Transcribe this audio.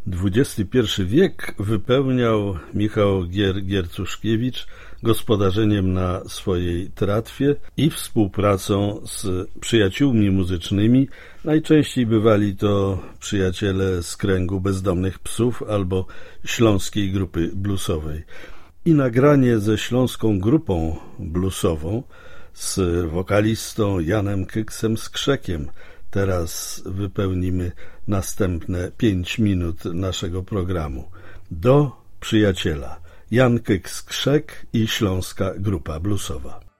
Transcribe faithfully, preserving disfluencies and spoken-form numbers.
dwudziesty pierwszy wiek wypełniał Michał Gier-Giercuszkiewicz gospodarzeniem na swojej tratwie i współpracą z przyjaciółmi muzycznymi. Najczęściej bywali to przyjaciele z kręgu Bezdomnych Psów albo Śląskiej Grupy Bluesowej. I nagranie ze Śląską Grupą Bluesową z wokalistą Janem Kyksem Skrzekiem. Teraz wypełnimy następne pięć minut naszego programu. Do przyjaciela. Jan Kyks Skrzek i Śląska Grupa Bluesowa.